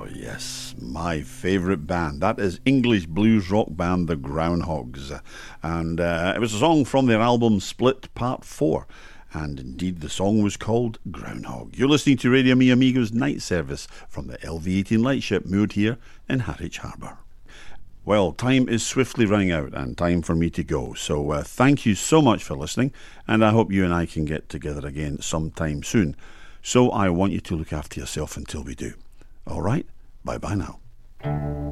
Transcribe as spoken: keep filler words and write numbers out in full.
Yes, my favourite band. That is English blues rock band The Groundhogs. And uh, it was a song from their album Split Part four. And indeed, the song was called Groundhog. You're listening to Radio Mi Amigos Night Service from the L V eighteen Lightship moored here in Harwich Harbour. Well, time is swiftly running out and time for me to go. So uh, thank you so much for listening, and I hope you and I can get together again sometime soon. So I want you to look after yourself until we do. All right? Bye-bye now.